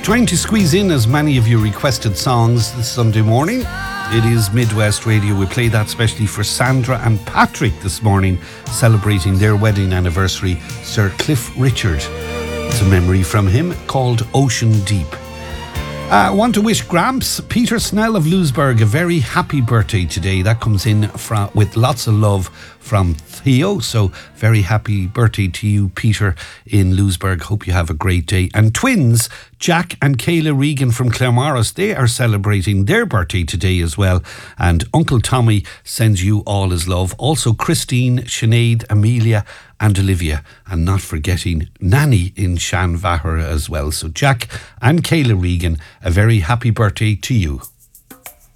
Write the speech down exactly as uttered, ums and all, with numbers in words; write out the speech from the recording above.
Trying to squeeze in as many of your requested songs this Sunday morning. It is Midwest Radio. We play that specially for Sandra and Patrick this morning, celebrating their wedding anniversary. Sir Cliff Richard. It's a memory from him called Ocean Deep. I uh, want to wish Gramps, Peter Snell of Lewisburg, a very happy birthday today. That comes in from, with lots of love from Theo. So very happy birthday to you, Peter, in Lewisburg. Hope you have a great day. And twins, Jack and Kayla Regan from Claremorris, they are celebrating their birthday today as well. And Uncle Tommy sends you all his love. Also Christine, Sinead, Amelia and Olivia, and not forgetting Nanny in Shanvahar as well. So Jack and Kayla Regan, a very happy birthday to you.